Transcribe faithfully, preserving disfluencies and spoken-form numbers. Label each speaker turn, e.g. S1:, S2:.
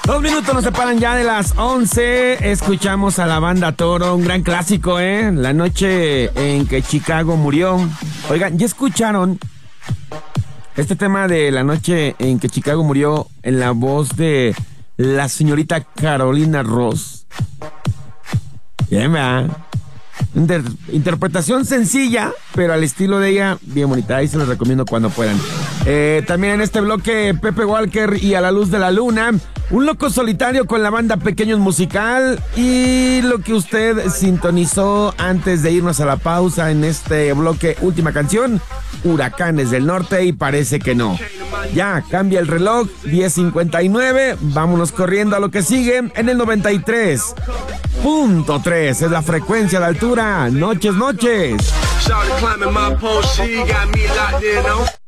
S1: Dos minutos nos separan ya de las once. Escuchamos a la banda Toro, un gran clásico, ¿eh? La noche en que Chicago murió. Oigan, ¿ya escucharon este tema de la noche en que Chicago murió en la voz de la señorita Carolina Ross? Bien, ¿verdad? Inter- interpretación sencilla, pero al estilo de ella, bien bonita. Ahí se los recomiendo cuando puedan. Eh, también en este bloque, Pepe Walker y A la Luz de la Luna. Un loco solitario con la banda Pequeños Musical. Y lo que usted sintonizó antes de irnos a la pausa en este bloque, última canción, Huracanes del Norte, y parece que no. Ya, cambia el reloj, diez cincuenta y nueve. Vámonos corriendo a lo que sigue en el noventa y tres punto tres. Es la frecuencia de altura. Noches, noches.